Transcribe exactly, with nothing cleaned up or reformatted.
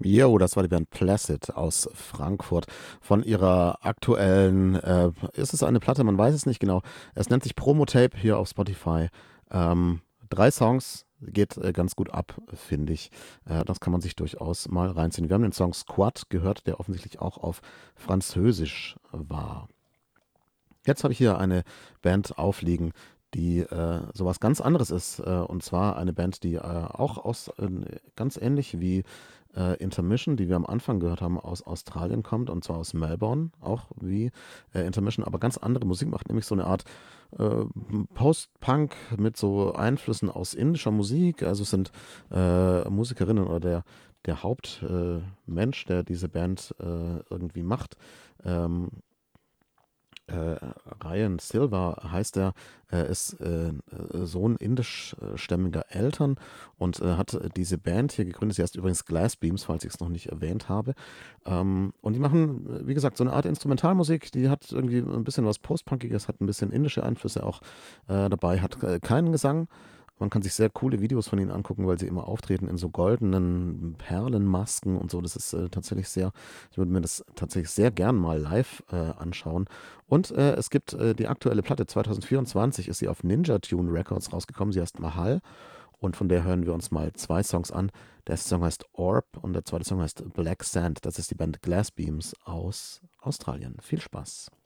Jo, das war die Band Placid aus Frankfurt. Von ihrer aktuellen, äh, ist es eine Platte? Man weiß es nicht genau. Es nennt sich Promotape hier auf Spotify. Ähm, drei Songs, geht äh, ganz gut ab, finde ich. Äh, das kann man sich durchaus mal reinziehen. Wir haben den Song Squad gehört, der offensichtlich auch auf Französisch war. Jetzt habe ich hier eine Band aufliegen, die äh, sowas ganz anderes ist. Äh, und zwar eine Band, die äh, auch aus, äh, ganz ähnlich wie äh, Intermission, die wir am Anfang gehört haben, aus Australien kommt, und zwar aus Melbourne, auch wie äh, Intermission, aber ganz andere Musik macht, nämlich so eine Art äh, Post-Punk mit so Einflüssen aus indischer Musik. Also es sind äh, Musikerinnen oder der, der Hauptmensch, äh, Mensch, der diese Band äh, irgendwie macht. Ähm, äh, Ryan Silva heißt er, er ist äh, Sohn indischstämmiger Eltern und äh, hat diese Band hier gegründet. Sie heißt übrigens Glassbeams, falls ich es noch nicht erwähnt habe. Ähm, und die machen, wie gesagt, so eine Art Instrumentalmusik, die hat irgendwie ein bisschen was Post-Punkiges, hat ein bisschen indische Einflüsse auch äh, dabei, hat äh, keinen Gesang. Man kann sich sehr coole Videos von ihnen angucken, weil sie immer auftreten in so goldenen Perlenmasken und so. Das ist äh, tatsächlich sehr, ich würde mir das tatsächlich sehr gern mal live äh, anschauen. Und äh, es gibt äh, die aktuelle Platte, zwanzig vierundzwanzig ist sie auf Ninja Tune Records rausgekommen. Sie heißt Mahal und von der hören wir uns mal zwei Songs an. Der erste Song heißt Orb und der zweite Song heißt Black Sand. Das ist die Band Glassbeams aus Australien. Viel Spaß.